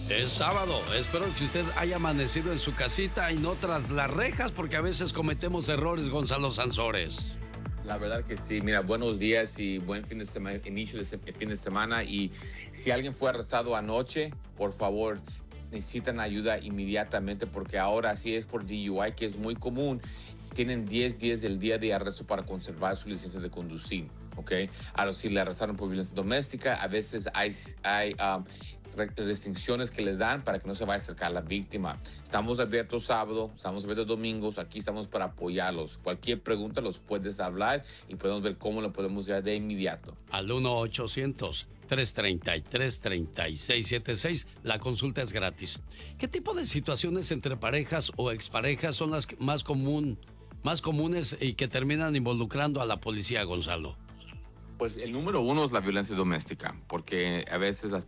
Es sábado, espero que usted haya amanecido en su casita y no tras las rejas, porque a veces cometemos errores, Gonzalo Sansores. La verdad que sí, mira, buenos días y buen fin de semana, inicio de fin de semana. Y si alguien fue arrestado anoche, por favor, necesitan ayuda inmediatamente, porque ahora sí es por DUI, que es muy común. Tienen 10 días del día de arresto para conservar su licencia de conducir, ¿ok? Ahora, si le arrestaron por violencia doméstica, a veces hay restricciones que les dan para que no se vaya a acercar a la víctima. Estamos abiertos sábado, estamos abiertos domingos, aquí estamos para apoyarlos. Cualquier pregunta los puedes hablar y podemos ver cómo lo podemos ayudar de inmediato. Al 1-800-333-3676, la consulta es gratis. ¿Qué tipo de situaciones entre parejas o exparejas son las más comunes y que terminan involucrando a la policía, Gonzalo? Pues el número uno es la violencia doméstica, porque a veces las